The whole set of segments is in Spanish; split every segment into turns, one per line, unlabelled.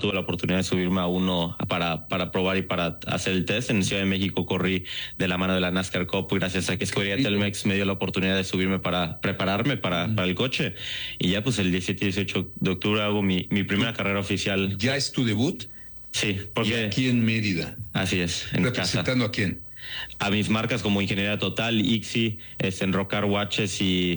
tuve la oportunidad de subirme a uno para probar y para hacer el test. En Ciudad de México corrí de la mano de la NASCAR Cup, gracias a que Escudería Telmex me dio la oportunidad de subirme para prepararme para el coche. Y ya pues el 17 y 18 de octubre hago mi primera carrera oficial.
¿Ya es tu debut?
Sí, porque...
¿Y aquí en Mérida?
Así es, en
¿Representando
casa.
a quién?
A mis marcas como Ingeniería Total, IXI, en Rock Car Watches y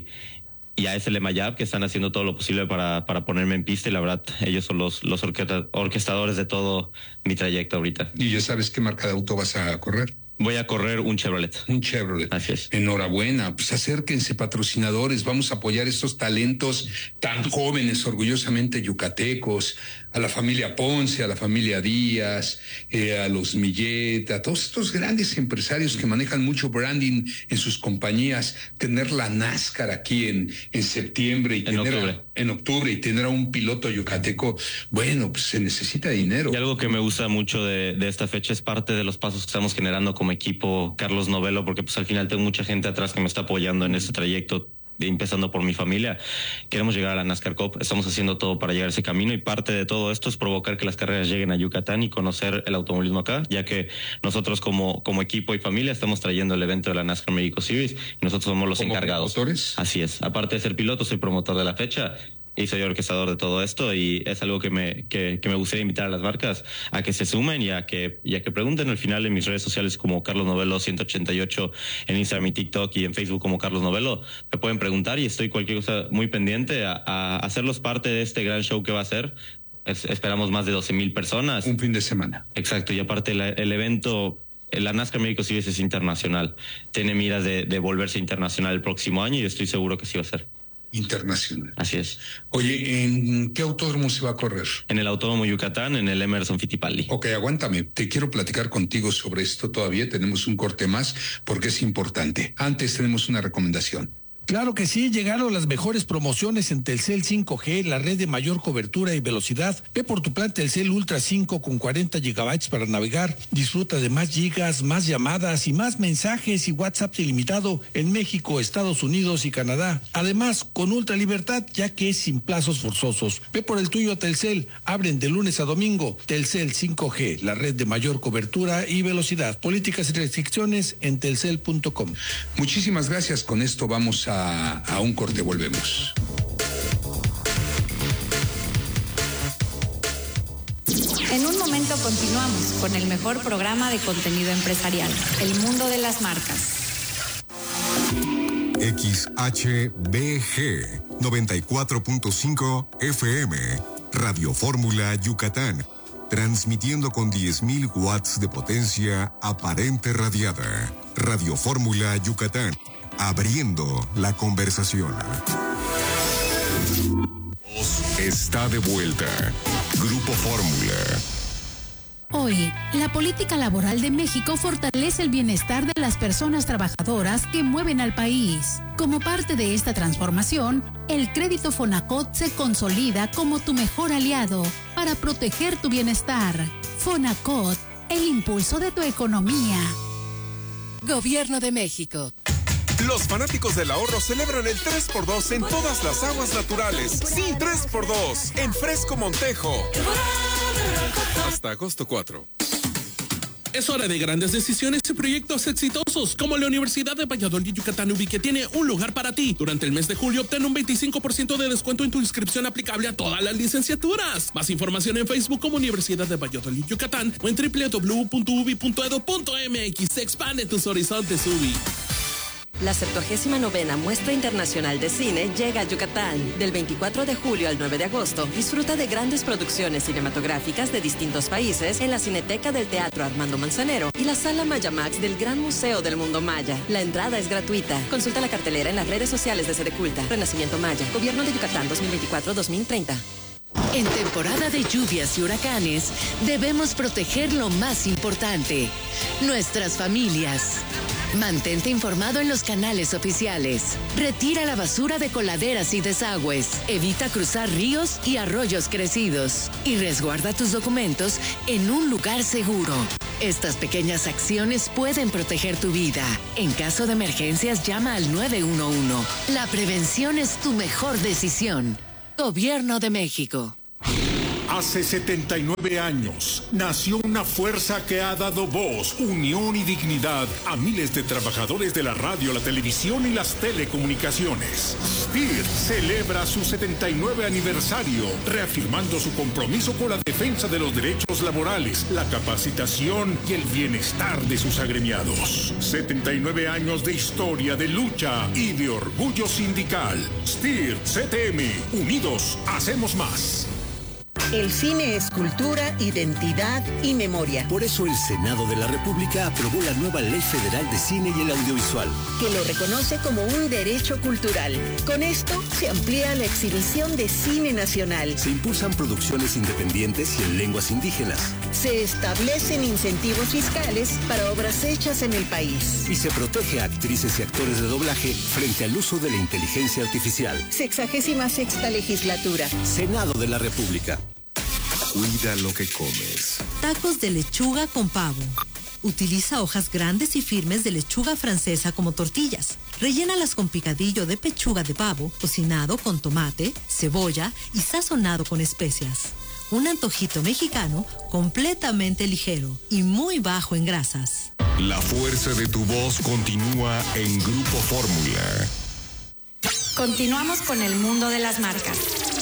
a SL Mayab, que están haciendo todo lo posible para ponerme en pista, y la verdad, ellos son los orquestadores de todo mi trayecto ahorita.
¿Y ya sabes qué marca de auto vas a correr?
Voy a correr un Chevrolet.
Un Chevrolet.
Así es.
Enhorabuena. Pues acérquense, patrocinadores. Vamos a apoyar estos talentos tan jóvenes, orgullosamente yucatecos, a la familia Ponce, a la familia Díaz, a los Millet, a todos estos grandes empresarios que manejan mucho branding en sus compañías. Tener la NASCAR aquí en septiembre y en octubre y tener a un piloto yucateco, bueno, pues se necesita dinero.
Y algo que me gusta mucho de esta fecha es parte de los pasos que estamos generando como equipo, Carlos Novelo, porque pues al final tengo mucha gente atrás que me está apoyando en este trayecto, empezando por mi familia. Queremos llegar a la NASCAR Cup, estamos haciendo todo para llegar a ese camino, y parte de todo esto es provocar que las carreras lleguen a Yucatán y conocer el automovilismo acá, ya que nosotros como equipo y familia estamos trayendo el evento de la NASCAR México Series y nosotros somos los encargados.
¿Promotores?
Así es, aparte de ser piloto, soy promotor de la fecha y soy orquestador de todo esto, y es algo que me gustaría invitar a las marcas a que se sumen y a que pregunten. Al final en mis redes sociales como Carlos Novelo 188, en Instagram y TikTok, y en Facebook como Carlos Novelo, me pueden preguntar y estoy cualquier cosa muy pendiente a hacerlos parte de este gran show que va a ser. Esperamos más de 12,000 personas.
Un fin de semana.
Exacto, y aparte el evento... La NASCAR México Series es internacional. Tiene miras de volverse internacional el próximo año y estoy seguro que sí va a ser.
Internacional.
Así es.
Oye, ¿en qué autódromo se va a correr?
En el Autódromo Yucatán, en el Emerson Fittipaldi.
Ok, aguántame. Te quiero platicar contigo sobre esto todavía. Tenemos un corte más porque es importante. Antes tenemos una recomendación.
Claro que sí, llegaron las mejores promociones en Telcel 5G, la red de mayor cobertura y velocidad. Ve por tu plan Telcel Ultra 5 con 40 gigabytes para navegar. Disfruta de más gigas, más llamadas y más mensajes y WhatsApp ilimitado en México, Estados Unidos y Canadá. Además, con ultra libertad, ya que es sin plazos forzosos. Ve por el tuyo a Telcel. Abren de lunes a domingo. Telcel 5G, la red de mayor cobertura y velocidad. Políticas y restricciones en telcel.com.
Muchísimas gracias. Con esto vamos a un corte, volvemos.
En un momento continuamos con el mejor programa de contenido empresarial, El Mundo de las Marcas.
XHBG 94.5 FM, Radio Fórmula Yucatán, transmitiendo con 10,000 watts de potencia aparente radiada. Radio Fórmula Yucatán, abriendo la conversación. Está de vuelta. Grupo Fórmula.
Hoy, la política laboral de México fortalece el bienestar de las personas trabajadoras que mueven al país. Como parte de esta transformación, el crédito Fonacot se consolida como tu mejor aliado para proteger tu bienestar. Fonacot, el impulso de tu economía.
Gobierno de México.
Los fanáticos del ahorro celebran el 3x2 en todas las aguas naturales. Sí, 3x2 en Fresco Montejo. Hasta agosto 4.
Es hora de grandes decisiones y proyectos exitosos, como la Universidad de Valladolid Yucatán UBI, que tiene un lugar para ti. Durante el mes de julio obtén un 25% de descuento en tu inscripción aplicable a todas las licenciaturas. Más información en Facebook como Universidad de Valladolid Yucatán o en www.ubi.edu.mx. Expande tus horizontes, UBI.
La 79ª Muestra Internacional de Cine llega a Yucatán. Del 24 de julio al 9 de agosto, disfruta de grandes producciones cinematográficas de distintos países en la Cineteca del Teatro Armando Manzanero y la Sala Maya Max del Gran Museo del Mundo Maya. La entrada es gratuita. Consulta la cartelera en las redes sociales de Sedeculta. Renacimiento Maya. Gobierno de Yucatán 2024-2030.
En temporada de lluvias y huracanes, debemos proteger lo más importante, nuestras familias. Mantente informado en los canales oficiales. Retira la basura de coladeras y desagües. Evita cruzar ríos y arroyos crecidos. Y resguarda tus documentos en un lugar seguro. Estas pequeñas acciones pueden proteger tu vida. En caso de emergencias, llama al 911. La prevención es tu mejor decisión. Gobierno de México.
Hace 79 años nació una fuerza que ha dado voz, unión y dignidad a miles de trabajadores de la radio, la televisión y las telecomunicaciones. STIR celebra su 79 aniversario, reafirmando su compromiso con la defensa de los derechos laborales, la capacitación y el bienestar de sus agremiados. 79 años de historia, de lucha y de orgullo sindical. STIR CTM, unidos hacemos más.
El cine es cultura, identidad y memoria.
Por eso el Senado de la República aprobó la nueva Ley Federal de Cine y el Audiovisual,
que lo reconoce como un derecho cultural. Con esto se amplía la exhibición de cine nacional.
Se impulsan producciones independientes y en lenguas indígenas.
Se establecen incentivos fiscales para obras hechas en el país.
Y se protege a actrices y actores de doblaje frente al uso de la inteligencia artificial.
66ª legislatura.
Senado de la República.
Cuida lo que comes.
Tacos de lechuga con pavo. Utiliza hojas grandes y firmes de lechuga francesa como tortillas. Rellénalas con picadillo de pechuga de pavo, cocinado con tomate, cebolla y sazonado con especias. Un antojito mexicano completamente ligero y muy bajo en grasas.
La fuerza de tu voz continúa en Grupo Fórmula.
Continuamos con el mundo de las marcas.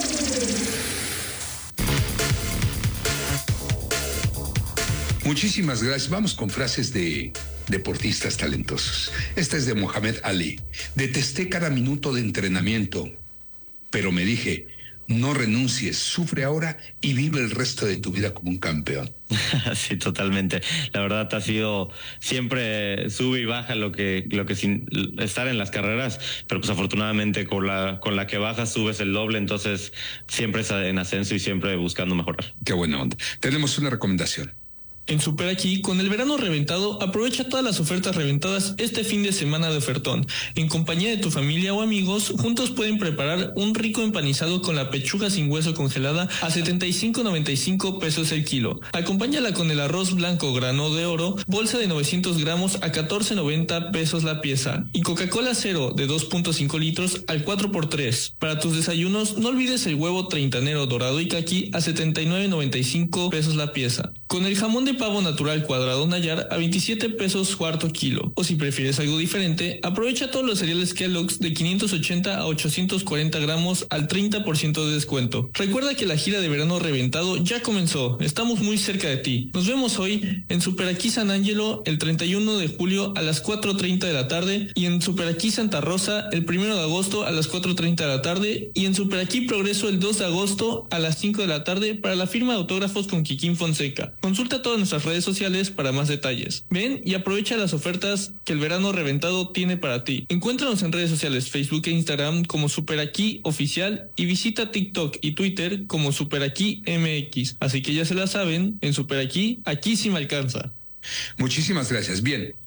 Muchísimas gracias. Vamos con frases de deportistas talentosos. Esta es de Mohamed Ali. Detesté cada minuto de entrenamiento, pero me dije, no renuncies, sufre ahora y vive el resto de tu vida como un campeón.
Sí, totalmente. La verdad ha sido siempre sube y baja lo que sin estar en las carreras, pero pues afortunadamente con la que bajas subes el doble, entonces siempre es en ascenso y siempre buscando mejorar.
Qué buena onda. Tenemos una recomendación.
En Super Aquí, con el verano reventado, aprovecha todas las ofertas reventadas este fin de semana de ofertón. En compañía de tu familia o amigos, juntos pueden preparar un rico empanizado con la pechuga sin hueso congelada a 75.95 pesos el kilo. Acompáñala con el arroz blanco grano de oro, bolsa de 900 gramos a 14.90 pesos la pieza. Y Coca-Cola cero de 2.5 litros al 4x3. Para tus desayunos, no olvides el huevo treintanero dorado y caqui a 79.95 pesos la pieza. Con el jamón de pavo natural cuadrado Nayar a 27 pesos cuarto kilo. O si prefieres algo diferente, aprovecha todos los cereales Kellogg's de 580 a 840 gramos al 30% de descuento. Recuerda que la gira de verano reventado ya comenzó. Estamos muy cerca de ti. Nos vemos hoy en Super Aquí San Ángelo el 31 de julio a las 4:30 de la tarde y en Super Aquí Santa Rosa el 1 de agosto a las 4:30 de la tarde y en Super Aquí Progreso el 2 de agosto a las 5 de la tarde para la firma de autógrafos con Kikín Fonseca. Consulta todas nuestras redes sociales para más detalles. Ven y aprovecha las ofertas que el verano reventado tiene para ti. Encuéntranos en redes sociales Facebook e Instagram como Super Aquí Oficial y visita TikTok y Twitter como Super Aquí MX. Así que ya se la saben, en Super Aquí, aquí sí me alcanza.
Muchísimas gracias. Bien.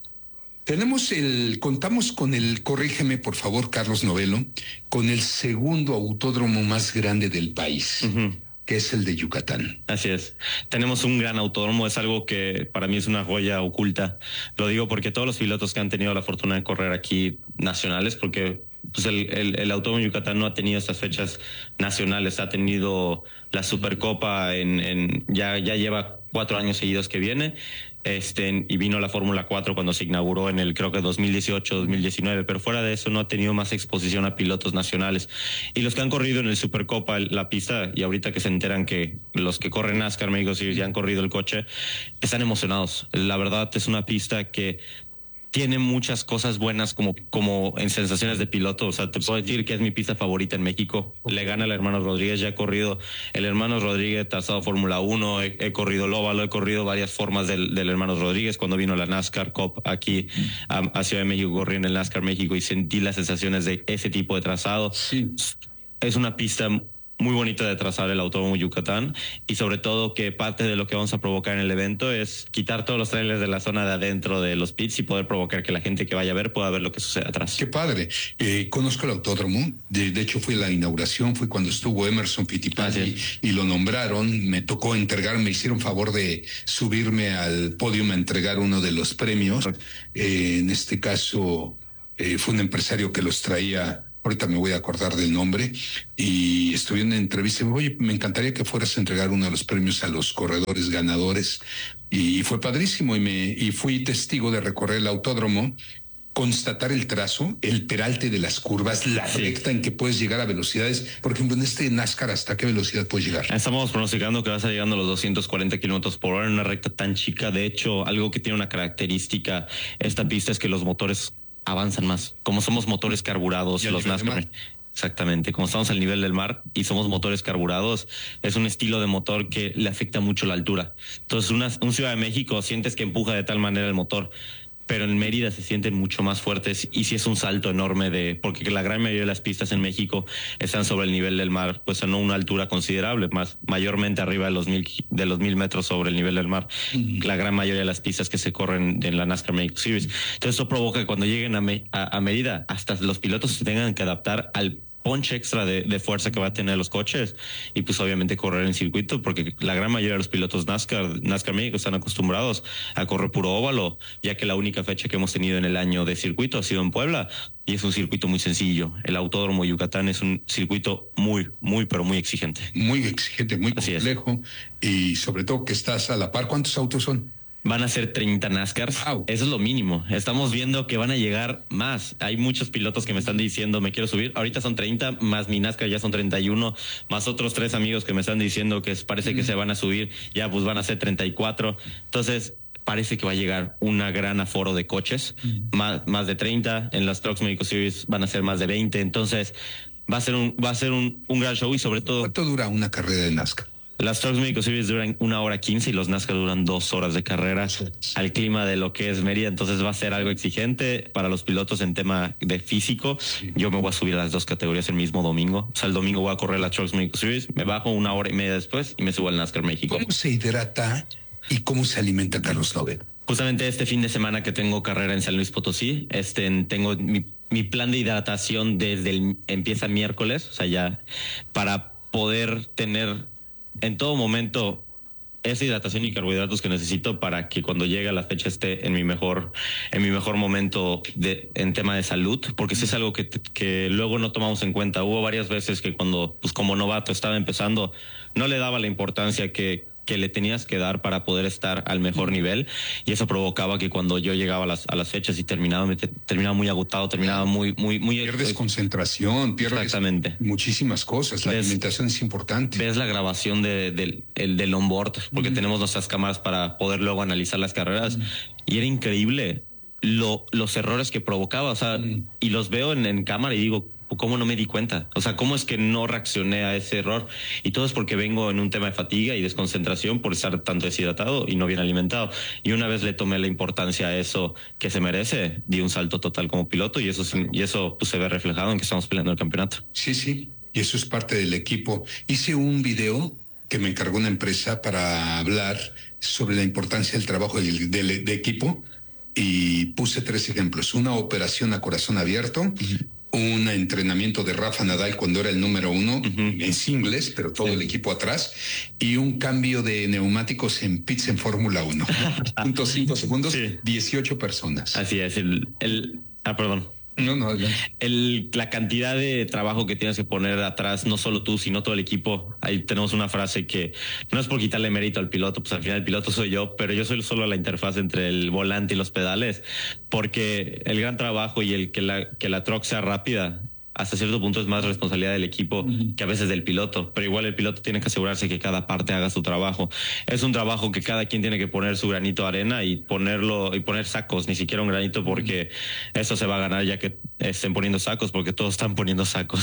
Contamos con corrígeme por favor, Carlos Novelo, con el segundo autódromo más grande del país. Uh-huh. Que es el de Yucatán.
Así es. Tenemos un gran autódromo, es algo que para mí es una joya oculta. Lo digo porque todos los pilotos que han tenido la fortuna de correr aquí nacionales, porque pues el autódromo de Yucatán no ha tenido estas fechas nacionales, ha tenido la Supercopa ya lleva 4 años seguidos que viene, y vino la Fórmula 4 cuando se inauguró en creo que 2018, 2019, pero fuera de eso no ha tenido más exposición a pilotos nacionales. Y los que han corrido en el Supercopa, la pista, y ahorita que se enteran que los que corren NASCAR, me digo, si ya han corrido el coche, están emocionados. La verdad es una pista que tiene muchas cosas buenas como en sensaciones de piloto. O sea, te puedo decir que es mi pista favorita en México. Le gana el Hermanos Rodríguez. Ya he corrido el Hermanos Rodríguez, trazado Fórmula 1, he corrido el óvalo, he corrido varias formas del Hermanos Rodríguez. Cuando vino la NASCAR Cup aquí a Ciudad de México, corrí en el NASCAR México y sentí las sensaciones de ese tipo de trazado. Sí. Es una pista muy bonita de trazar el autódromo Yucatán, y sobre todo que parte de lo que vamos a provocar en el evento es quitar todos los trailers de la zona de adentro de los pits y poder provocar que la gente que vaya a ver pueda ver lo que sucede atrás.
Qué padre. Conozco el autódromo, de hecho fue la inauguración, fue cuando estuvo Emerson Fittipaldi y lo nombraron. Me tocó me hicieron favor de subirme al podio a entregar uno de los premios. En este caso fue un empresario que los traía ahorita me voy a acordar del nombre, y estuve en una entrevista, oye, me encantaría que fueras a entregar uno de los premios a los corredores ganadores, y fue padrísimo, y fui testigo de recorrer el autódromo, constatar el trazo, el peralte de las curvas, la recta en que puedes llegar a velocidades. Por ejemplo, en este NASCAR, ¿hasta qué velocidad puedes llegar?
Estamos pronosticando que vas a llegando a los 240 kilómetros por hora en una recta tan chica. De hecho, algo que tiene una característica esta pista es que los motores avanzan más. Como somos motores carburados, los NASCAR. Exactamente, como estamos al nivel del mar y somos motores carburados, es un estilo de motor que le afecta mucho la altura. Entonces, un Ciudad de México sientes que empuja de tal manera el motor, pero en Mérida se sienten mucho más fuertes y sí es un salto enorme porque la gran mayoría de las pistas en México están sobre el nivel del mar, pues a no una altura considerable, mayormente arriba de los 1000 metros sobre el nivel del mar. La gran mayoría de las pistas que se corren en la NASCAR México Series. Entonces eso provoca que cuando lleguen a Mérida, hasta los pilotos se tengan que adaptar al punch extra de fuerza que va a tener los coches y pues obviamente correr en circuito, porque la gran mayoría de los pilotos NASCAR México están acostumbrados a correr puro óvalo, ya que la única fecha que hemos tenido en el año de circuito ha sido en Puebla y es un circuito muy sencillo. El Autódromo Yucatán es un circuito pero muy exigente.
Muy exigente, muy complejo y sobre todo que estás a la par. ¿Cuántos autos son?
Van a ser 30 NASCARs. Wow. Eso es lo mínimo. Estamos viendo que van a llegar más. Hay muchos pilotos que me están diciendo, me quiero subir. Ahorita son 30, más mi NASCAR ya son 31, más otros 3 amigos que me están diciendo que parece que se van a subir. Ya pues van a ser 34. Entonces, parece que va a llegar una gran aforo de coches, más de 30. En las Trucks México Series van a ser más de 20. Entonces, va a ser un gran show y sobre todo...
¿Cuánto dura una carrera de NASCAR?
Las Trucks México Series duran 1 hora 15 y los NASCAR duran 2 horas de carrera al clima de lo que es Mérida. Entonces va a ser algo exigente para los pilotos en tema de físico. Yo me voy a subir a las 2 categorías el mismo domingo. O sea, el domingo voy a correr la Trucks México Series, me bajo 1 hora y media después y me subo al NASCAR México.
¿Cómo se hidrata y cómo se alimenta Carlos Novelo?
Justamente este fin de semana que tengo carrera en San Luis Potosí, tengo mi plan de hidratación empieza miércoles, o sea, ya para poder tener en todo momento esa hidratación y carbohidratos que necesito para que cuando llegue a la fecha esté en mi mejor momento en tema de salud, porque eso es algo que luego no tomamos en cuenta. Hubo varias veces que cuando, pues como novato estaba empezando, no le daba la importancia que le tenías que dar para poder estar al mejor nivel, y eso provocaba que cuando yo llegaba a las fechas y terminaba muy agotado, terminaba muy
pierdes concentración, pierdes muchísimas cosas. La alimentación es importante.
Ves la grabación del onboard, porque tenemos nuestras cámaras para poder luego analizar las carreras, y era increíble los errores que provocaba, o sea, y los veo en cámara y digo, ¿cómo no me di cuenta? O sea, ¿cómo es que no reaccioné a ese error? Y todo es porque vengo en un tema de fatiga y desconcentración por estar tanto deshidratado y no bien alimentado. Y una vez le tomé la importancia a eso que se merece, di un salto total como piloto y eso pues, se ve reflejado en que estamos peleando el campeonato.
Sí. Y eso es parte del equipo. Hice un video que me encargó una empresa para hablar sobre la importancia del trabajo de equipo y puse 3 ejemplos. Una operación a corazón abierto, un entrenamiento de Rafa Nadal cuando era el número 1 en singles, pero todo el equipo atrás, y un cambio de neumáticos en pits en Fórmula 1. 0.5 segundos, 18 personas.
Así es. Perdón.
No.
La cantidad de trabajo que tienes que poner atrás, no solo tú, sino todo el equipo. Ahí tenemos una frase que no es por quitarle mérito al piloto, pues al final el piloto soy yo, pero yo soy solo la interfaz entre el volante y los pedales, porque el gran trabajo y el que la truck sea rápida, hasta cierto punto es más responsabilidad del equipo que a veces del piloto, pero igual el piloto tiene que asegurarse que cada parte haga su trabajo. Es un trabajo que cada quien tiene que poner su granito de arena y poner sacos, ni siquiera un granito, porque eso se va a ganar ya que estén poniendo sacos, porque todos están poniendo sacos.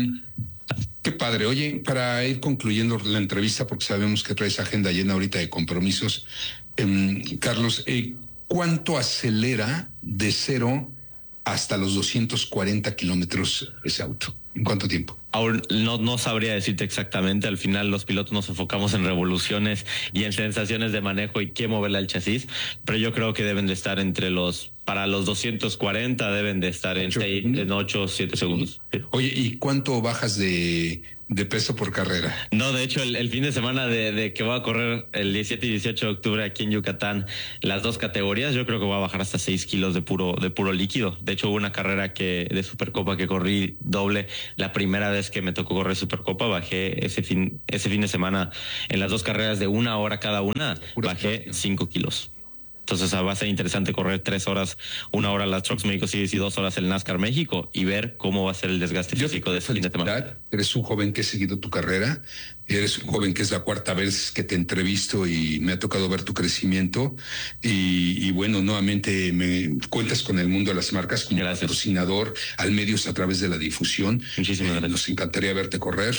Qué padre. Oye, para ir concluyendo la entrevista, porque sabemos que traes agenda llena ahorita de compromisos, Carlos, ¿cuánto acelera de 0 hasta los 240 kilómetros ese auto? ¿En cuánto tiempo?
Aún no sabría decirte exactamente. Al final los pilotos nos enfocamos en revoluciones y en sensaciones de manejo y qué moverle al chasis, pero yo creo que deben de estar para los 240 deben de estar en 8 o 7 segundos.
Oye, ¿y cuánto bajas de de peso por carrera.
No, de hecho, el fin de semana de que voy a correr el 17 y 18 de octubre aquí en Yucatán, las dos categorías, yo creo que voy a bajar hasta 6 kilos de puro líquido. De hecho, hubo una carrera de Supercopa que corrí doble. La primera vez que me tocó correr Supercopa, bajé ese fin de semana en las dos carreras de 1 hora cada una, bajé 5 kilos. Entonces va a ser interesante correr 3 horas, 1 hora las Trucks México Series y 2 horas el NASCAR México y ver cómo va a ser el desgaste físico de ese fin de semana.
Eres un joven que ha seguido tu carrera, eres un joven que es la 4ª vez que te entrevisto y me ha tocado ver tu crecimiento y bueno, nuevamente me cuentas con el mundo de las marcas como patrocinador al medios a través de la difusión.
Muchísimas gracias.
Nos encantaría verte correr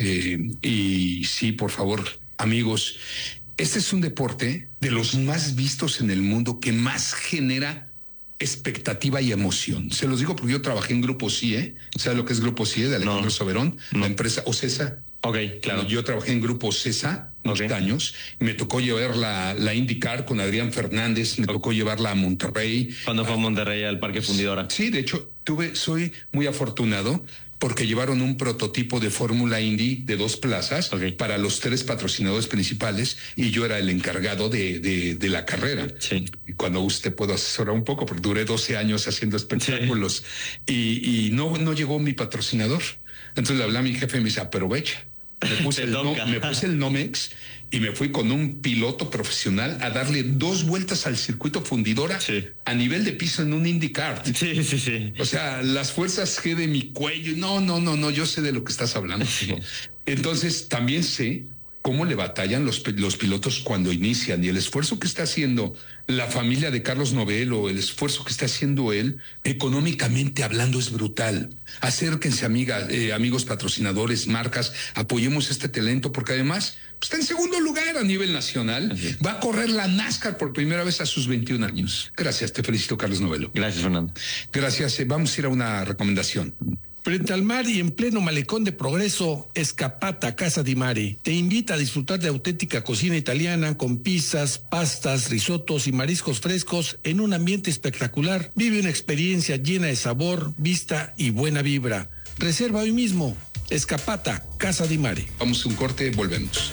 y sí, por favor, amigos, este es un deporte de los más vistos en el mundo que más genera expectativa y emoción. Se los digo porque yo trabajé en Grupo CIE, ¿sabes lo que es Grupo CIE de Alejandro Soberón? La empresa OCESA.
Ok, claro.
Yo trabajé en Grupo CESA muchos años. Me tocó llevar la IndyCar con Adrián Fernández, me tocó llevarla a Monterrey.
¿Cuándo fue a Monterrey al Parque Fundidora?
Sí, de hecho, soy muy afortunado porque llevaron un prototipo de Fórmula Indy de 2 plazas para los 3 patrocinadores principales y yo era el encargado de la carrera.
Sí.
Y cuando usted puedo asesorar un poco, porque duré 12 años haciendo espectáculos y no llegó mi patrocinador. Entonces le hablé a mi jefe y me dice, aprovecha. Me puse el Nomex y me fui con un piloto profesional a darle 2 vueltas al circuito Fundidora a nivel de piso en un IndyCar.
Sí.
O sea, las fuerzas G de mi cuello. No, yo sé de lo que estás hablando. Entonces también sé cómo le batallan los pilotos cuando inician y el esfuerzo que está haciendo la familia de Carlos Novelo, el esfuerzo que está haciendo él, económicamente hablando, es brutal. Acérquense, amigos patrocinadores, marcas, apoyemos este talento porque además está en segundo lugar a nivel nacional. Va a correr la NASCAR por primera vez a sus 21 años. Gracias, te felicito, Carlos Novelo.
Gracias, Fernando.
Gracias, vamos a ir a una recomendación.
Frente al mar y en pleno malecón de Progreso, Escapata Casa di Mare te invita a disfrutar de auténtica cocina italiana con pizzas, pastas, risotos y mariscos frescos en un ambiente espectacular. Vive una experiencia llena de sabor, vista y buena vibra. Reserva hoy mismo. Escapata Casa di Mare.
Vamos a un corte, volvemos.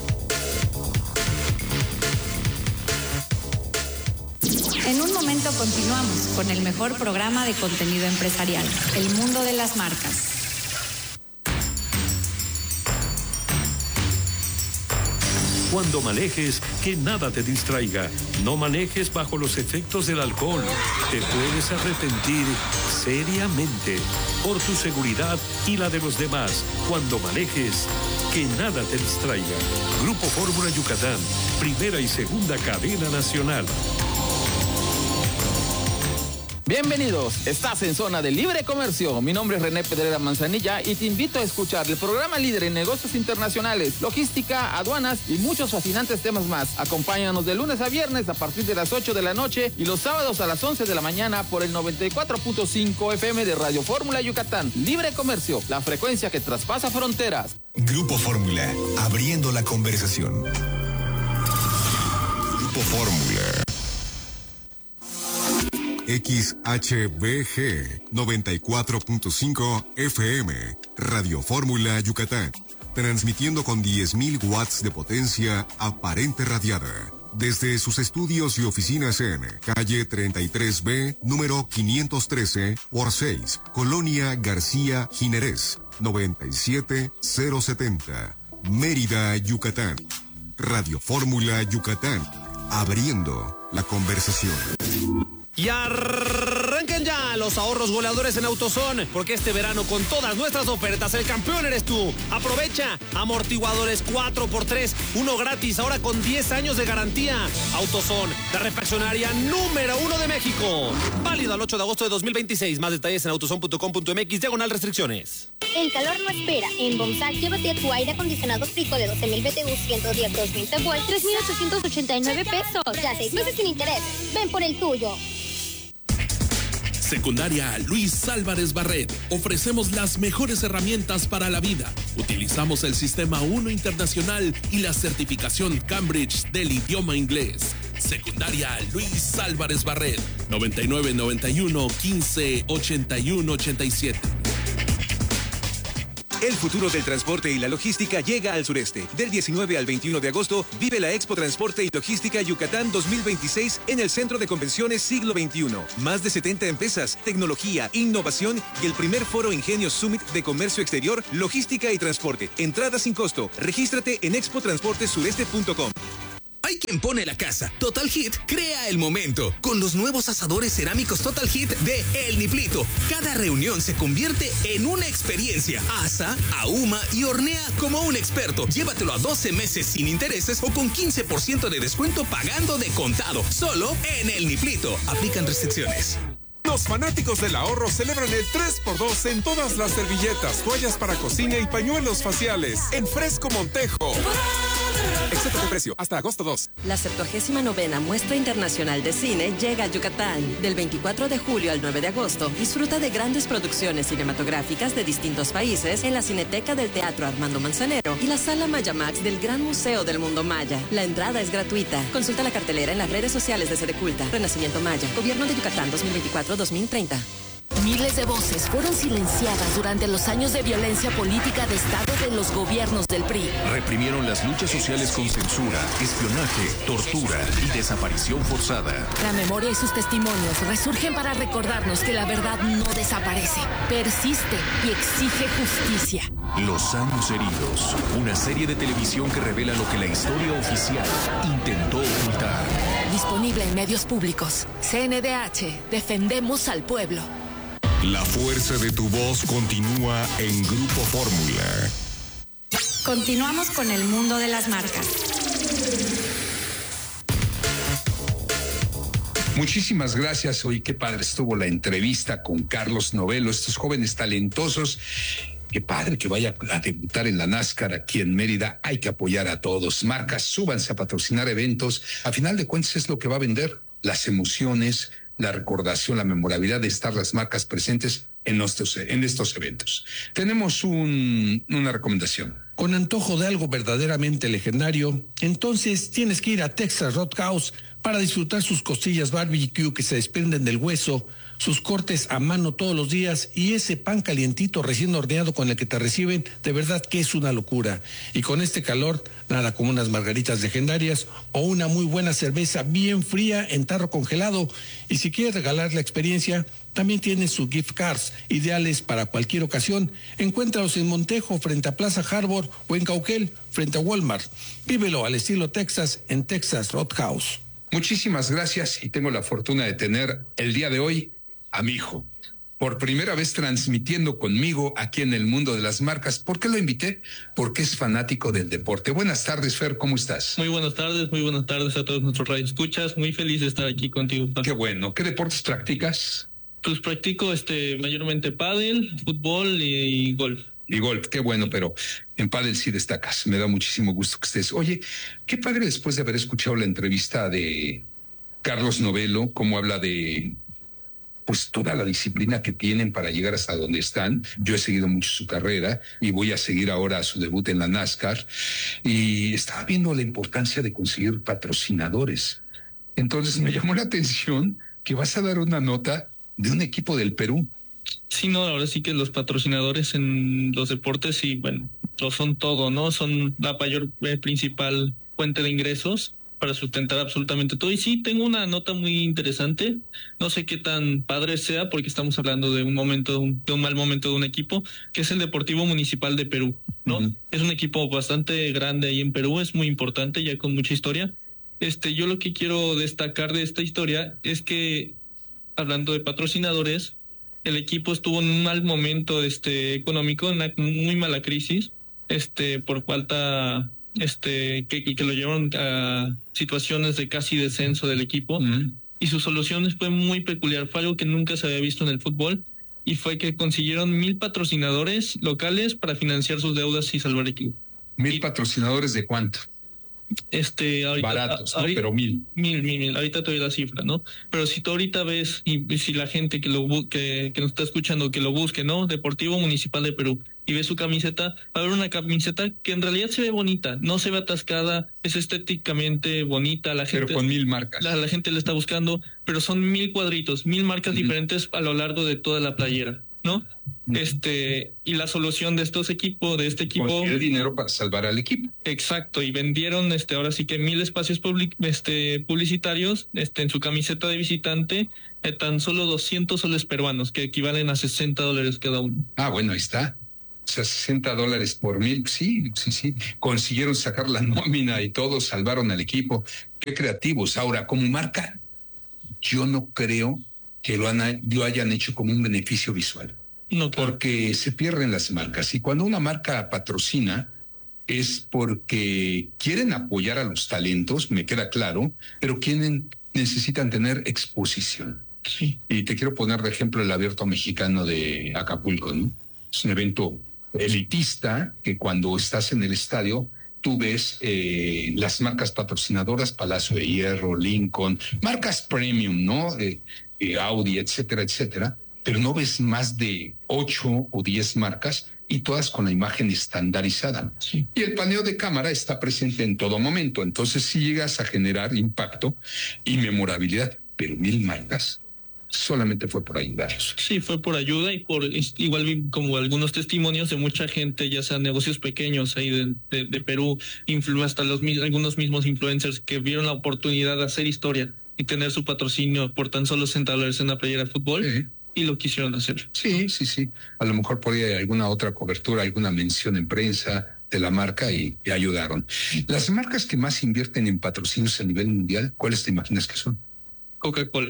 En un momento continuamos con el mejor programa de contenido empresarial, El Mundo de las Marcas.
Cuando manejes, que nada te distraiga. No manejes bajo los efectos del alcohol. Te puedes arrepentir seriamente. Por tu seguridad y la de los demás. Cuando manejes, que nada te distraiga. Grupo Fórmula Yucatán, primera y segunda cadena nacional.
Bienvenidos, estás en Zona de Libre Comercio. Mi nombre es René Pedrera Manzanilla y te invito a escuchar el programa líder en negocios internacionales, logística, aduanas y muchos fascinantes temas más. Acompáñanos de lunes a viernes a partir de las 8 de la noche y los sábados a las 11 de la mañana por el 94.5 FM de Radio Fórmula Yucatán. Libre Comercio, la frecuencia que traspasa fronteras.
Grupo Fórmula, abriendo la conversación. Grupo Fórmula. XHBG 94.5 FM, Radio Fórmula Yucatán, transmitiendo con 10.000 watts de potencia aparente radiada, desde sus estudios y oficinas en calle 33B, número 513 por 6, Colonia García Jiménez, 97070, Mérida, Yucatán. Radio Fórmula Yucatán, abriendo la conversación.
Y arranquen ya los ahorros goleadores en AutoZone, porque este verano con todas nuestras ofertas el campeón eres tú. Aprovecha, amortiguadores 4x3, uno gratis, ahora con 10 años de garantía. AutoZone, la refaccionaria número 1 de México. Válido al 8 de agosto de 2026. Más detalles en autozone.com.mx/restricciones.
El calor no espera. En Bomsal, llévate tu aire acondicionado Frico de 12.000 BTU 110 2020 volt, 3.889 pesos. Ya 6 meses sin interés. Ven por el tuyo.
Secundaria Luis Álvarez Barret. Ofrecemos las mejores herramientas para la vida. Utilizamos el Sistema 1 Internacional y la certificación Cambridge del idioma inglés. Secundaria Luis Álvarez Barret. 9991 15 81 87.
El futuro del transporte y la logística llega al sureste. Del 19 al 21 de agosto, vive la Expo Transporte y Logística Yucatán 2026 en el Centro de Convenciones Siglo XXI. Más de 70 empresas, tecnología, innovación y el primer foro Ingenio Summit de Comercio Exterior, Logística y Transporte. Entrada sin costo. Regístrate en expotransportesureste.com.
Hay quien pone la casa. Total Heat crea el momento con los nuevos asadores cerámicos Total Heat de El Niplito. Cada reunión se convierte en una experiencia. Asa, ahuma y hornea como un experto. Llévatelo a 12 meses sin intereses o con 15% de descuento pagando de contado. Solo en El Niplito. Aplican restricciones.
Los fanáticos del ahorro celebran el 3x2 en todas las servilletas, toallas para cocina y pañuelos faciales en Fresco Montejo. Excepto de precio, hasta agosto 2.
La 79ª Muestra Internacional de Cine llega a Yucatán. Del 24 de julio al 9 de agosto, disfruta de grandes producciones cinematográficas de distintos países en la Cineteca del Teatro Armando Manzanero y la Sala Mayamax del Gran Museo del Mundo Maya. La entrada es gratuita. Consulta la cartelera en las redes sociales de Sedeculta. Renacimiento Maya. Gobierno de Yucatán 2024-2030.
Miles de voces fueron silenciadas durante los años de violencia política de Estado de los gobiernos del PRI.
Reprimieron las luchas sociales con censura, espionaje, tortura y desaparición forzada.
La memoria y sus testimonios resurgen para recordarnos que la verdad no desaparece, persiste y exige justicia.
Los años heridos, una serie de televisión que revela lo que la historia oficial intentó ocultar.
Disponible en medios públicos. CNDH, defendemos al pueblo.
La fuerza de tu voz continúa en Grupo Fórmula.
Continuamos con el mundo de las marcas.
Muchísimas gracias. Hoy qué padre estuvo la entrevista con Carlos Novelo, estos jóvenes talentosos. Qué padre que vaya a debutar en la NASCAR aquí en Mérida. Hay que apoyar a todos. Marcas, súbanse a patrocinar eventos. A final de cuentas es lo que va a vender. Las emociones, la recordación, la memorabilidad de estar las marcas presentes en estos eventos. Tenemos una recomendación.
Con antojo de algo verdaderamente legendario, entonces tienes que ir a Texas Roadhouse para disfrutar sus costillas barbecue que se desprenden del hueso, sus cortes a mano todos los días y ese pan calientito recién horneado con el que te reciben, de verdad que es una locura. Y con este calor, nada como unas margaritas legendarias o una muy buena cerveza bien fría en tarro congelado. Y si quieres regalar la experiencia, también tienen sus gift cards, ideales para cualquier ocasión. Encuéntralos en Montejo, frente a Plaza Harbor, o en Cauquel, frente a Walmart. Vívelo al estilo Texas en Texas Roadhouse.
Muchísimas gracias y tengo la fortuna de tener el día de hoy a mi hijo. Por primera vez transmitiendo conmigo aquí en el mundo de las marcas. ¿Por qué lo invité? Porque es fanático del deporte. Buenas tardes, Fer, ¿cómo estás?
Muy buenas tardes a todos nuestros radioescuchas. Muy feliz de estar aquí contigo, Fer.
Qué bueno. ¿Qué deportes practicas?
Pues practico mayormente pádel, fútbol y golf.
Y golf, qué bueno, pero en pádel sí destacas. Me da muchísimo gusto que estés. Oye, qué padre después de haber escuchado la entrevista de Carlos Novelo, cómo habla de pues toda la disciplina que tienen para llegar hasta donde están. Yo he seguido mucho su carrera y voy a seguir ahora su debut en la NASCAR. Y estaba viendo la importancia de conseguir patrocinadores. Entonces me llamó la atención que vas a dar una nota de un equipo del Perú.
Sí, no, ahora sí que los patrocinadores en los deportes, sí, bueno, lo son todo, ¿no? Son la mayor principal fuente de ingresos para sustentar absolutamente todo. Y sí, tengo una nota muy interesante. No sé qué tan padre sea, porque estamos hablando de un mal momento de un equipo, que es el Deportivo Municipal de Perú, ¿no? Uh-huh. Es un equipo bastante grande ahí en Perú, es muy importante, ya con mucha historia. Yo lo que quiero destacar de esta historia es que, hablando de patrocinadores, el equipo estuvo en un mal momento económico, en una muy mala crisis, por falta que lo llevaron a situaciones de casi descenso del equipo. Uh-huh. Y su solución fue muy peculiar, fue algo que nunca se había visto en el fútbol, y fue que consiguieron 1,000 patrocinadores locales para financiar sus deudas y salvar el equipo.
¿1,000 patrocinadores de cuánto?
Ahorita,
baratos, ¿no? Pero 1,000.
Ahorita te doy la cifra, ¿no? Pero si tú ahorita ves, y si la gente que nos está escuchando, que lo busque, ¿no? Deportivo Municipal de Perú, y ve su camiseta, va a haber una camiseta que en realidad se ve bonita, no se ve atascada, es estéticamente bonita, la gente,
pero con 1,000 marcas.
La gente le está buscando, pero son 1,000 cuadritos, 1,000 marcas diferentes a lo largo de toda la playera. ¿no? Y la solución de este equipo...
Conseguir dinero para salvar al equipo.
Exacto, y vendieron ahora sí que 1,000 espacios publicitarios en su camiseta de visitante, tan solo 200 soles peruanos, que equivalen a $60 cada uno.
Ah, bueno, ahí está. O sea, $60 por 1,000, sí. Consiguieron sacar la nómina y todo, salvaron al equipo. Qué creativos. Ahora, como marca, yo no creo que lo hayan hecho como un beneficio visual.
No, claro.
Porque se pierden las marcas. Y cuando una marca patrocina, es porque quieren apoyar a los talentos, me queda claro, pero necesitan tener exposición.
Sí.
Y te quiero poner de ejemplo el Abierto Mexicano de Acapulco, ¿no? Es un evento elitista que cuando estás en el estadio, tú ves las marcas patrocinadoras, Palacio de Hierro, Lincoln, marcas premium, ¿no? Audi, etcétera, etcétera, pero no ves más de 8 o 10 marcas y todas con la imagen estandarizada.
Sí.
Y el paneo de cámara está presente en todo momento, entonces sí llegas a generar impacto y memorabilidad, pero 1,000 marcas solamente fue por ayudarlos.
Sí, fue por ayuda y por igual vi como algunos testimonios de mucha gente, ya sea negocios pequeños ahí de Perú, hasta algunos mismos influencers que vieron la oportunidad de hacer historia y tener su patrocinio por tan solo $60 en una playera de fútbol.
Sí.
Y lo quisieron hacer.
Sí. A lo mejor por ahí hay alguna otra cobertura, alguna mención en prensa de la marca y ayudaron. Las marcas que más invierten en patrocinios a nivel mundial, ¿cuáles te imaginas que son?
Coca-Cola.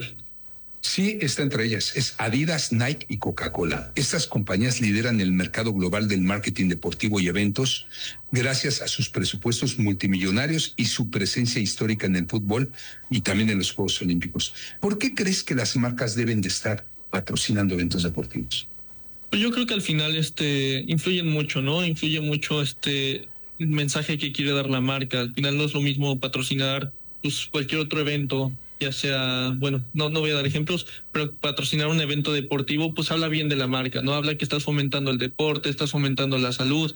Sí, está entre ellas. Es Adidas, Nike y Coca-Cola. Estas compañías lideran el mercado global del marketing deportivo y eventos gracias a sus presupuestos multimillonarios y su presencia histórica en el fútbol y también en los Juegos Olímpicos. ¿Por qué crees que las marcas deben de estar patrocinando eventos deportivos?
Pues yo creo que al final influyen mucho, ¿no? Influye mucho el mensaje que quiere dar la marca. Al final no es lo mismo patrocinar cualquier otro evento, ya sea, bueno, no voy a dar ejemplos, pero patrocinar un evento deportivo, pues habla bien de la marca, ¿no? Habla que estás fomentando el deporte, estás fomentando la salud,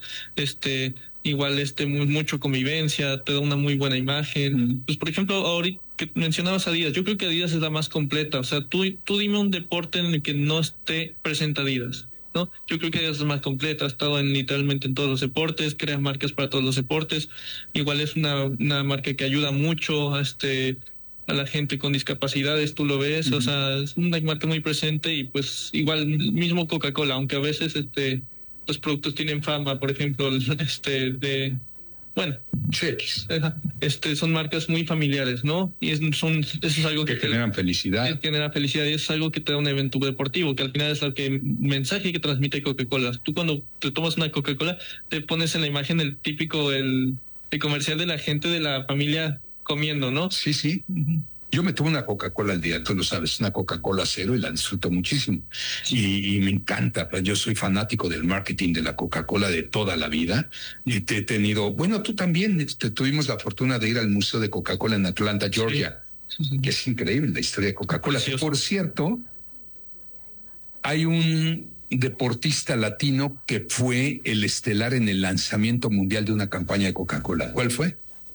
igual mucho convivencia, te da una muy buena imagen. Pues por ejemplo, ahorita que mencionabas Adidas, yo creo que Adidas es la más completa, o sea, tú dime un deporte en el que no esté presente Adidas, ¿no? Yo creo que Adidas es más completa, ha estado literalmente en todos los deportes, crea marcas para todos los deportes, igual es una marca que ayuda mucho a la gente con discapacidades, tú lo ves, o sea, es una marca muy presente y pues igual mismo Coca-Cola, aunque a veces los productos tienen fama, por ejemplo, son marcas muy familiares, ¿no? Y eso es algo que
generan felicidad.
Genera felicidad y eso es algo que te da un evento deportivo, que al final es el mensaje que transmite Coca-Cola. Tú cuando te tomas una Coca-Cola, te pones en la imagen el típico, el comercial de la gente de la familia comiendo, ¿no?
Sí. Yo me tomo una Coca-Cola al día, tú lo sabes, una Coca-Cola cero y la disfruto muchísimo. Y me encanta, yo soy fanático del marketing de la Coca-Cola de toda la vida. Y te he tenido, bueno, tú también, tuvimos la fortuna de ir al Museo de Coca-Cola en Atlanta, Georgia, que es increíble la historia de Coca-Cola. Por cierto, hay un deportista latino que fue el estelar en el lanzamiento mundial de una campaña de Coca-Cola. ¿Cuál fue?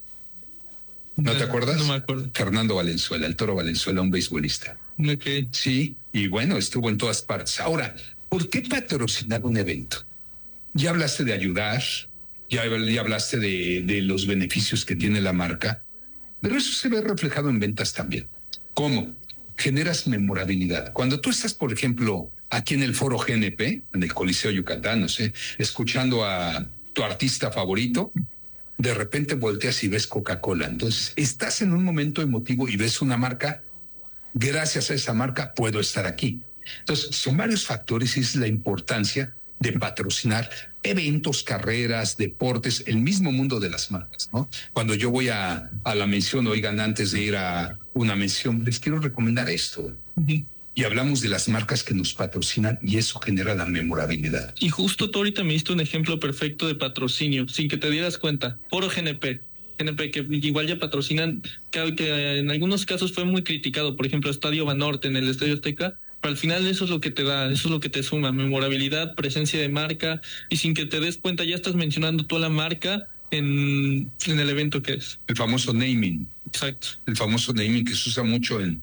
¿No te acuerdas?
No me acuerdo.
Fernando Valenzuela, el Toro Valenzuela, un beisbolista.
Okay.
Sí, y bueno, estuvo en todas partes. Ahora, ¿por qué patrocinar un evento? Ya hablaste de ayudar, ya hablaste de los beneficios que tiene la marca, pero eso se ve reflejado en ventas también. ¿Cómo? Generas memorabilidad. Cuando tú estás, por ejemplo, aquí en el Foro GNP, en el Coliseo Yucatán, no sé, escuchando a tu artista favorito, de repente volteas y ves Coca-Cola. Entonces, estás en un momento emotivo y ves una marca. Gracias a esa marca puedo estar aquí. Entonces, son varios factores y es la importancia de patrocinar eventos, carreras, deportes, el mismo mundo de las marcas, ¿no? Cuando yo voy a la mención, oigan, antes de ir a una mención, les quiero recomendar esto. Y hablamos de las marcas que nos patrocinan y eso genera la memorabilidad.
Y justo tú ahorita me diste un ejemplo perfecto de patrocinio, sin que te dieras cuenta. Foro GNP, que igual ya patrocinan, que en algunos casos fue muy criticado, por ejemplo, Estadio Banorte en el Estadio Azteca, pero al final eso es lo que te da, eso es lo que te suma, memorabilidad, presencia de marca, y sin que te des cuenta ya estás mencionando toda la marca en el evento que es.
El famoso naming.
Exacto.
El famoso naming que se usa mucho en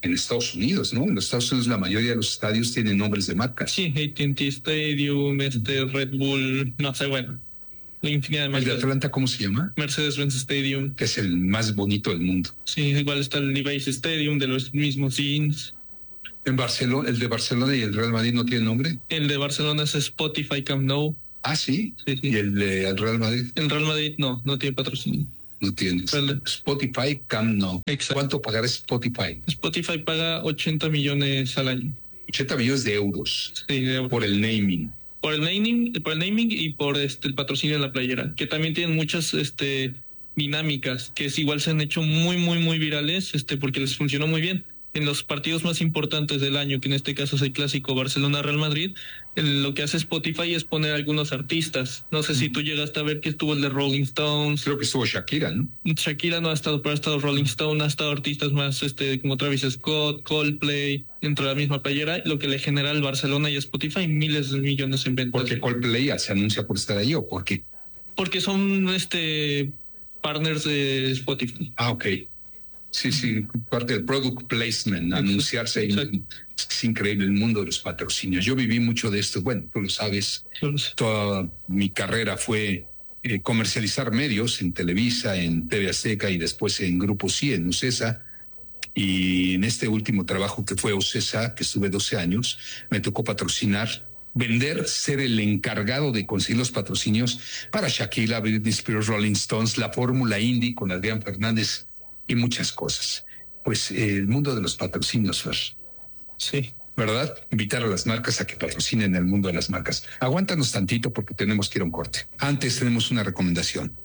en Estados Unidos, ¿no? En los Estados Unidos la mayoría de los estadios tienen nombres de marcas.
Sí, AT&T Stadium, Red Bull, no sé, bueno.
¿El de Atlanta cómo se llama?
Mercedes-Benz Stadium.
Que es el más bonito del mundo.
Sí, igual está el Levi's Stadium de los mismos Inns.
En Barcelona, ¿el de Barcelona y el Real Madrid no tiene nombre?
El de Barcelona es Spotify Camp Nou.
Ah, ¿sí?
Sí.
¿Y el de Real Madrid?
El Real Madrid no tiene patrocinio.
No tiene. Spotify Camp Nou.
Exacto.
¿Cuánto pagará Spotify?
Spotify paga 80 millones al año.
80 millones de euros.
Sí, de euros.
Por el naming.
Por el naming y por el patrocinio en la playera, que también tienen muchas dinámicas que igual se han hecho muy, muy, muy virales, porque les funcionó muy bien. En los partidos más importantes del año, que en este caso es el clásico Barcelona-Real Madrid, lo que hace Spotify es poner algunos artistas. No sé si tú llegaste a ver que estuvo el de Rolling Stones.
Creo que estuvo Shakira, ¿no?
Shakira no ha estado, pero ha estado Rolling Stone, ha estado artistas más como Travis Scott, Coldplay, dentro de la misma playera, lo que le genera al Barcelona y a Spotify miles de millones en ventas.
¿Porque Coldplay se anuncia por estar ahí o por qué?
Porque son partners de Spotify.
Ah, ok. Sí, parte del product placement, anunciarse. Es increíble el mundo de los patrocinios. Yo viví mucho de esto. Bueno, tú lo sabes. Toda mi carrera fue comercializar medios en Televisa, en TV Azteca y después en Grupo Sí, en Ocesa. Y en este último trabajo que fue Ocesa, que estuve 12 años, me tocó patrocinar, vender, ser el encargado de conseguir los patrocinios para Shakira, Britney Spears, Rolling Stones, la Fórmula Indy con Adrián Fernández y muchas cosas. Pues el mundo de los patrocinios, Fer.
Sí.
¿Verdad? Invitar a las marcas a que patrocinen el mundo de las marcas. Aguántanos tantito porque tenemos que ir a un corte. Antes tenemos una recomendación.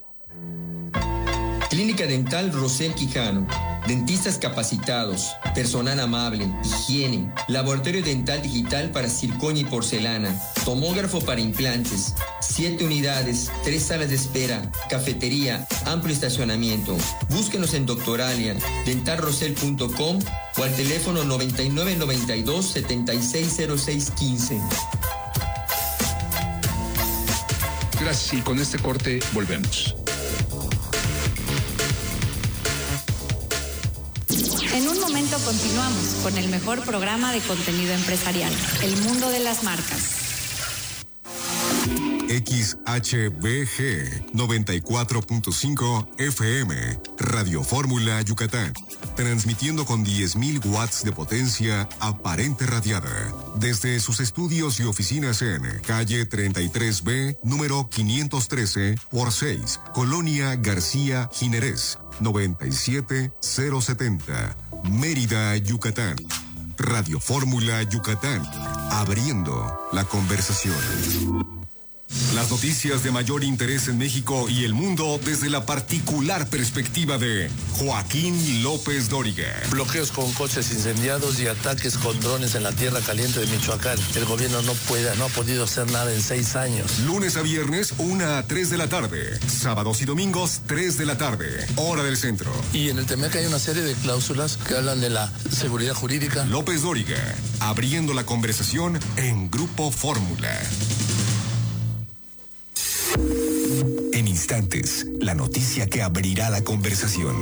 Clínica Dental Rosel Quijano. Dentistas capacitados, personal amable, higiene, laboratorio dental digital para circonia y porcelana, tomógrafo para implantes, 7 unidades, 3 salas de espera, cafetería, amplio estacionamiento. Búsquenos en Doctoralia, dentalrosel.com o al teléfono 9992-760615.
Gracias, y con este corte volvemos.
En un momento continuamos con el mejor programa de contenido empresarial, El Mundo de las Marcas.
XHBG 94.5 FM, Radio Fórmula Yucatán, transmitiendo con 10.000 watts de potencia aparente radiada, desde sus estudios y oficinas en calle 33B, número 513 por 6, Colonia García Jiménez, 97070, Mérida, Yucatán. Radio Fórmula Yucatán, abriendo la conversación. Las noticias de mayor interés en México y el mundo desde la particular perspectiva de Joaquín López Dóriga.
Bloqueos con coches incendiados y ataques con drones en la tierra caliente de Michoacán. El gobierno no ha podido hacer nada en 6 años.
Lunes a viernes, 1 a 3 de la tarde. Sábados y domingos, 3 de la tarde. Hora del centro.
Y en el TEMEC hay una serie de cláusulas que hablan de la seguridad jurídica.
López Dóriga, abriendo la conversación en Grupo Fórmula. En instantes, la noticia que abrirá la conversación.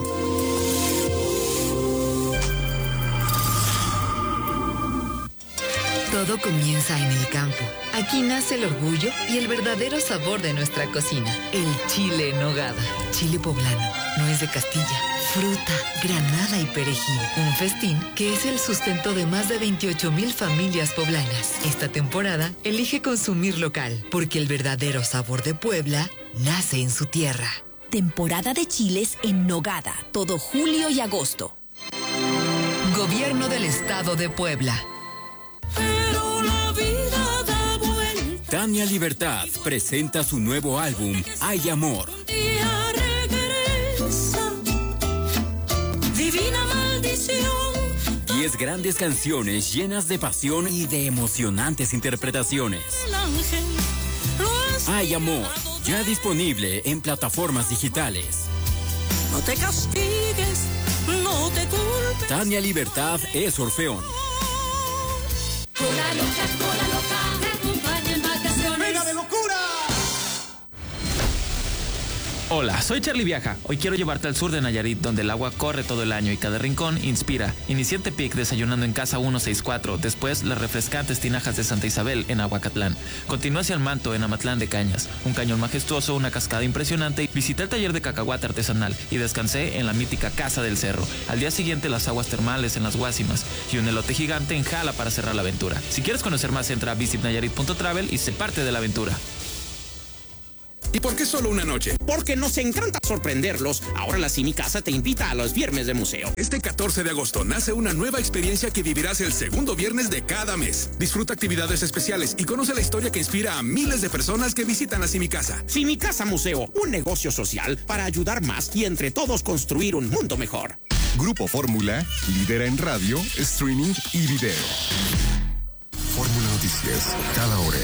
Todo comienza en el campo. Aquí nace el orgullo y el verdadero sabor de nuestra cocina. El chile en nogada. Chile poblano. Nuez de Castilla. Fruta, granada y perejil. Un festín que es el sustento de más de 28,000 familias poblanas. Esta temporada, elige consumir local, porque el verdadero sabor de Puebla nace en su tierra.
Temporada de chiles en nogada, todo julio y agosto.
Gobierno del Estado de Puebla.
Pero la vida da vuelta.
Tania Libertad presenta su nuevo álbum, Hay Amor.
Divina maldición.
10 grandes canciones llenas de pasión y de emocionantes interpretaciones. Hay Amor, ya disponible en plataformas digitales.
No te castigues, no te culpes.
Tania Libertad es Orfeón.
Cola loca, te acompaña en vacaciones.
¡Venga de locura!
Hola, soy Charlie Viaja. Hoy quiero llevarte al sur de Nayarit, donde el agua corre todo el año y cada rincón inspira. Inicié en Tepic desayunando en Casa 164, después las refrescantes tinajas de Santa Isabel en Aguacatlán. Continué hacia el Manto en Amatlán de Cañas, un cañón majestuoso, una cascada impresionante. Visité el taller de cacahuate artesanal y descansé en la mítica Casa del Cerro. Al día siguiente las aguas termales en las Guásimas y un elote gigante en Jala para cerrar la aventura. Si quieres conocer más, entra a visitnayarit.travel y sé parte de la aventura.
¿Y por qué solo una noche? Porque nos encanta sorprenderlos. Ahora la Cinicasa te invita a los viernes de museo.
Este 14 de agosto nace una nueva experiencia que vivirás el segundo viernes de cada mes. Disfruta actividades especiales y conoce la historia que inspira a miles de personas que visitan la Cinicasa.
Cinicasa Museo, un negocio social para ayudar más y entre todos construir un mundo mejor.
Grupo Fórmula lidera en radio, streaming y video. Fórmula Noticias, cada hora.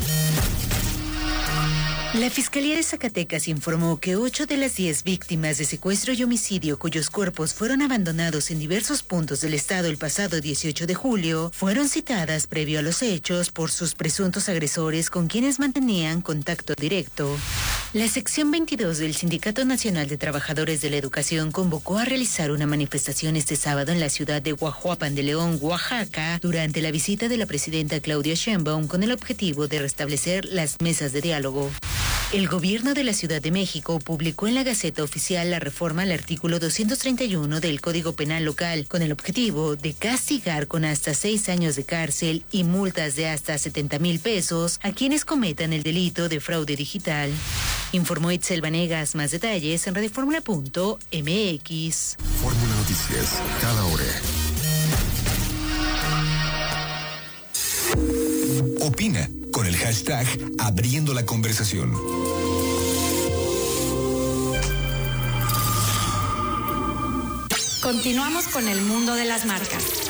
La Fiscalía de Zacatecas informó que 8 de las 10 víctimas de secuestro y homicidio cuyos cuerpos fueron abandonados en diversos puntos del estado el pasado 18 de julio fueron citadas previo a los hechos por sus presuntos agresores con quienes mantenían contacto directo. La sección 22 del Sindicato Nacional de Trabajadores de la Educación convocó a realizar una manifestación este sábado en la ciudad de Guajuapan de León, Oaxaca, durante la visita de la presidenta Claudia Sheinbaum con el objetivo de restablecer las mesas de diálogo. El gobierno de la Ciudad de México publicó en la Gaceta Oficial la reforma al artículo 231 del Código Penal local con el objetivo de castigar con hasta 6 años de cárcel y multas de hasta 70,000 pesos a quienes cometan el delito de fraude digital. Informó Itzel Vanegas. Más detalles en radioformula.mx.
Fórmula Noticias, cada hora. Opina con el hashtag Abriendo la Conversación.
Continuamos con el mundo de las marcas.